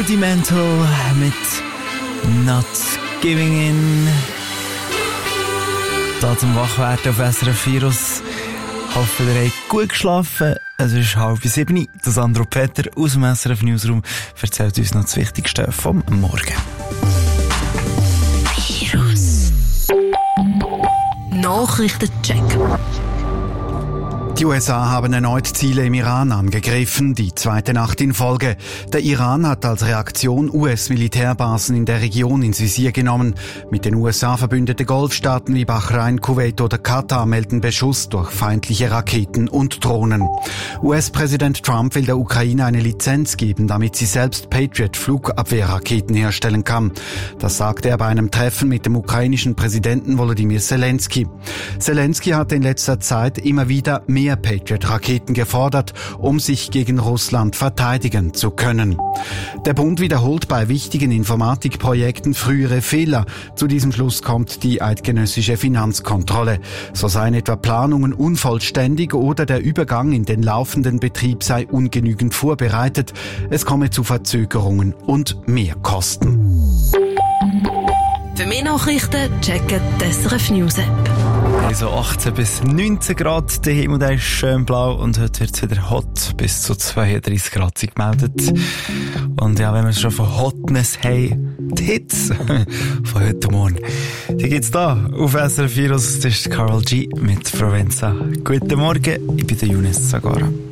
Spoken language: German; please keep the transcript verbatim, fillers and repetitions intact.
Rudimental mit Not Giving In. Da zum Wachwerden auf S R F Virus. Hoffe, ihr habt gut geschlafen. Es ist halb sieben. Das Sandro Peter aus dem S R F Newsroom erzählt uns noch das Wichtigste vom Morgen. Virus Nachrichtencheck. Die U S A haben erneut Ziele im Iran angegriffen, die zweite Nacht in Folge. Der Iran hat als Reaktion U S-Militärbasen in der Region ins Visier genommen. Mit den U S A verbündete Golfstaaten wie Bahrain, Kuwait oder Katar melden Beschuss durch feindliche Raketen und Drohnen. U S-Präsident Trump will der Ukraine eine Lizenz geben, damit sie selbst Patriot-Flugabwehrraketen herstellen kann. Das sagte er bei einem Treffen mit dem ukrainischen Präsidenten Volodymyr Zelensky. Zelensky hat in letzter Zeit immer wieder mehr mehr Patriot-Raketen gefordert, um sich gegen Russland verteidigen zu können. Der Bund wiederholt bei wichtigen Informatikprojekten frühere Fehler. Zu diesem Schluss kommt die eidgenössische Finanzkontrolle. So seien etwa Planungen unvollständig oder der Übergang in den laufenden Betrieb sei ungenügend vorbereitet. Es komme zu Verzögerungen und Mehrkosten. Für mehr Nachrichten checken die S R F News App. Also achtzehn bis neunzehn Grad, der Himmel der ist schön blau und heute wird es wieder hot, bis zu zweiunddreissig Grad sind gemeldet. Und ja, wenn wir schon von Hotness haben, die Hits von heute Morgen, die gibt's da auf S R F Virus. Das ist Karol G mit Provenza. Guten Morgen, ich bin der Younes Zagara.